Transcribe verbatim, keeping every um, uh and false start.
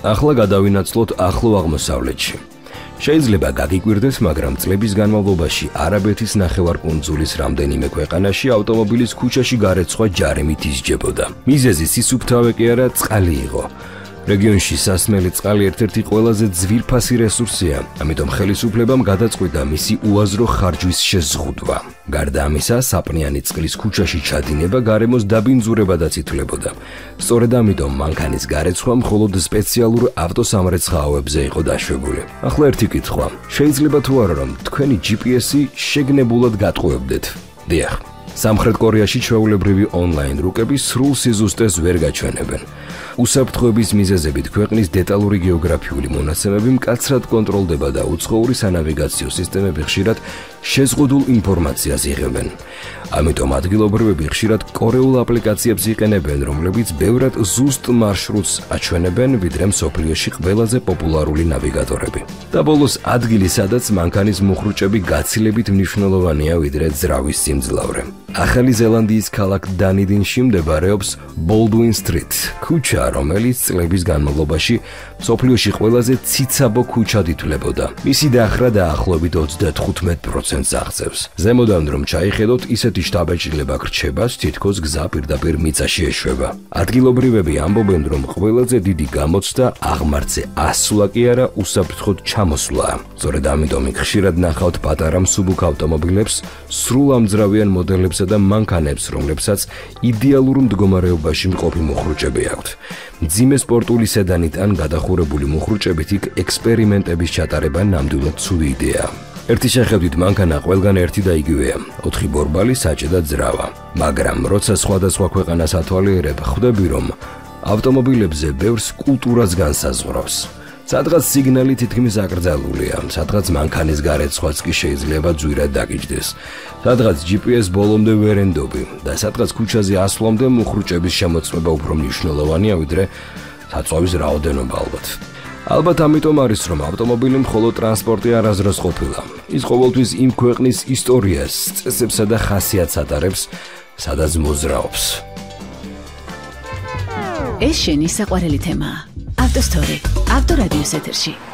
ახლა გადავინაცვლოთ ახლო აღმოსავლეთში. შეიძლება გაგიკვირდეს, მაგრამ წლების განმავლობაში არაბეთის ნახევარკუნძულის რამდენიმე ქვეყანაში ავტომობილის ქუჩაში გარეცხვა ჯარიმით ისჯებოდა. მიზეზი სისუფთავე კი არა, წყალი იყო. რეგიონში სასმელი წყალი ერთ-ერთი ყველაზე ძვირფასი რესურსია, ამიტომ ხელისუფლებამ გადაწყვიტა მისი უაზრო ხარჯვის შეზღუდვა. გარდა ამისა, საპნიანი წყლის ქუჩაში ჩადინება გარემოს დაბინძურებადაც ითვლებოდა. სწორედ ამიტომ მანქანის გარეცხვა მხოლოდ სპეციალურ ავტოსამრეცხაოებზე იყო დაშვებული. ახლა ერთი კითხვა: შეიძლება თუ არა რომ თქვენი ჯი პი ესი შეგნებულად გატყუებდეთ? დიახ. სამხრეთ კორეაში ჩვეულებრივი ონლაინ რუკები სრულ სიზუსტეს ვერ გაჩვენებენ. უსაფრთხოების მიზეზებით ქვეყნის დეტალური გეოგრაფიული მონაცემები მკაცრად კონტროლდება და უცხოური სანავიგაციო სისტემები ხშირად შეზღუდულ ინფორმაციას იღებენ. ამიტომ ადგილობრივები ხშირად კორეულ აპლიკაციებს იყენებენ, რომლებიც ბევრად ზუსტ მარშრუტს აჩვენებენ, ვიდრე მსოფლიოში ყველაზე პოპულარული ნავიგატორები. და ბოლოს ადგილი, სადაც მანქანის მუხრუჭები გაცილებით მნიშვნელოვანია, ვიდრე ძრავის სიმძლავრე. ახალი ზელანდიის ქალაქ დანიდინში მდებარეობს ბოლდუინ სტრიტ, ქუჩა, რომელიც წლების განმავლობაში მსოფლიოში ყველაზე ციცაბო ქუჩად ითვლებოდა. მისი დახრა დაახლოებით ოცდათხუთმეტ პროცენტს აღწევს. ზემოდან რომ ჩაიხედოთ, ისეთი შთაბეჭდილება გრჩება, თითქოს გზა პირდაპირ მიწაში ეშვება. ადგილობრივები ამბობენ, რომ ყველაზე დიდი გამოცდა აღმართზე ასვლა კი არა, უსაფრთხოდ ჩამოსვლაა. სწორედ ამიტომ იქ ხშირად ნახავთ პატარა მსუბუქ ავტომობილებს, სრულ ამძრავიან მოდელებსა და მანქანებს, რომლებსაც იდეალურ მდგომარეობაში მყოფი მუხრუჭები აქვთ. მძიმე სპორტული სედანით ან გადახურებული მუხრუჭებით იქ ექსპერიმენტების ჩატარება ნამდვილად ცუდი იდეაა. ერთი შეხედვით მანქანა ყველგან ერთი და იგივეა, ოთხი ბორბალი, საჭე და ძრავა. მაგრამ როცა სხვადასხვა ქვეყანას ათვალიერებ, ხვდები, რომ ავტომობილებზე ბევრს კულტურაც განსაზღვრავს. სადღაც სიგნალი თითქმის აკრძალულია, სადღაც მანქანის გარეცხვაც კი შეიძლება ძვირად დაგიჯდეს. სადღაც ჯი პი ეს ბოლომდე ვერ ენდობი და სადღაც ქუჩაზე ასვლამდე მუხრუჭების შემოწმება უფრო მნიშვნელოვანია, ვიდრე საწვავის რაოდენობა ალბათ. ალბათ ამიტომ არის, რომ ავტომობილი მხოლოდ ტრანსპორტი არასდროს ყოფილა. ის ყოველთვის იმ ქვეყნის ისტორიას, წესებსა და ხასიათს ატარებს, სადაც მოძრაობს. ეს შენი საყვარელი თემაა. ავტოსტორი, ავტორადიოს ეთერში.